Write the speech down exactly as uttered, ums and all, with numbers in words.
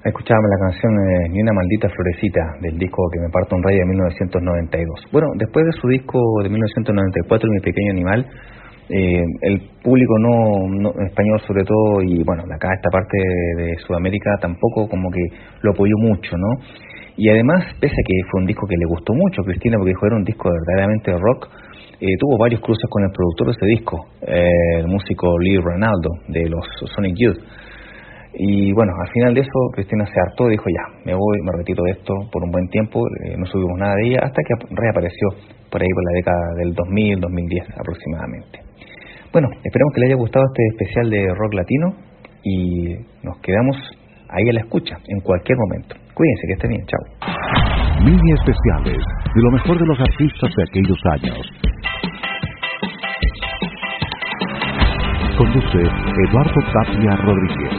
Escuchábamos la canción eh, Ni una maldita florecita del disco Que me parto un rayo de mil novecientos noventa y dos. Bueno, después de su disco de mil novecientos noventa y cuatro, Mi pequeño animal, eh, el público no, no español sobre todo, y bueno, acá esta parte de, de Sudamérica tampoco como que lo apoyó mucho, ¿no? Y además, pese a que fue un disco que le gustó mucho a Cristina, porque dijo era un disco verdaderamente de rock, eh, tuvo varios cruces con el productor de ese disco, eh, el músico Lee Ranaldo de los Sonic Youth. Y bueno, al final de eso Cristina se hartó y dijo ya, me voy, me retiro de esto por un buen tiempo, eh, no subimos nada de ella hasta que reapareció por ahí por la década del dos mil, dos mil diez aproximadamente. Bueno, esperemos que les haya gustado este especial de rock latino y nos quedamos ahí a la escucha en cualquier momento. Cuídense, que estén bien, chao. Mini especiales de lo mejor de los artistas de aquellos años. Conduce Eduardo Tapia Rodríguez.